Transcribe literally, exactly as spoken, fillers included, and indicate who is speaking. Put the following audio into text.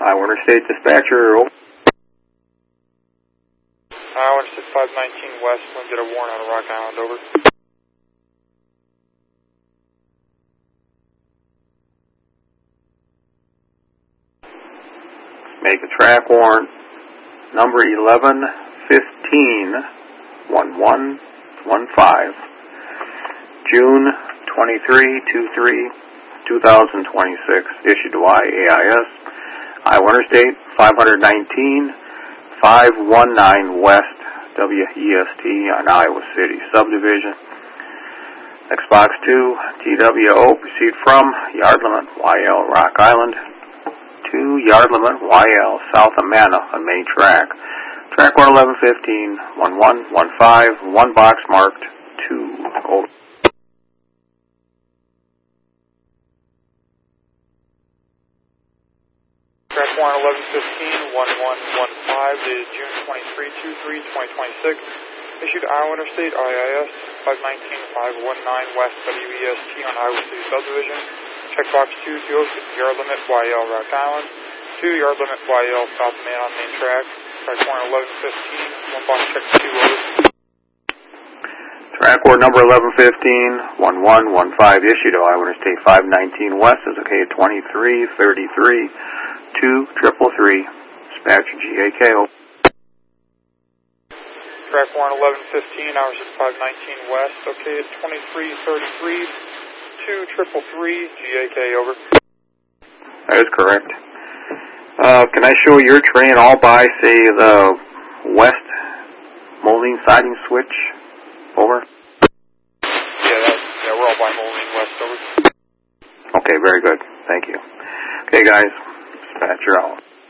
Speaker 1: Iowa Interstate Dispatcher, over.
Speaker 2: Iowa Interstate five nineteen West, we'll get a warrant out of Rock Island, over.
Speaker 1: Make a track warrant, number eleven fifteen one one one five, June twenty-third, two thousand twenty-six, issued to I A I S, Iowa Interstate five nineteen, five nineteen West, W E S T on Iowa City Subdivision. X box two, T W O, proceed from yard limit Y L Rock Island to yard limit Y L South Amana on main track. Track one eleven fifteen one one one five, one box marked two. Over.
Speaker 2: Track one eleven fifteen one one one five is June twenty-third, twenty twenty-six. Issued Iowa Interstate I I S five nineteen five nineteen West W E S T on Iowa City Subdivision. Checkbox two, two oh six yard limit Y L Rock Island. two yard limit Y L South Man on main track. Track one eleven fifteen, one box check two, over.
Speaker 1: Track word number eleven fifteen one one one five issued to Iowa Interstate five nineteen West is okay at twenty-three thirty-three two triple three. Dispatcher G A K O.
Speaker 2: Track one eleven fifteen, hours at five nineteen West, okay at twenty-three thirty-three two triple three. G A K, over.
Speaker 1: That is correct. Uh, can I show your train all by, say, the west Moline siding switch? Over.
Speaker 2: Yeah, that, yeah, we're all by Moline West, over.
Speaker 1: Okay, very good. Thank you. Okay, guys. Dispatcher out.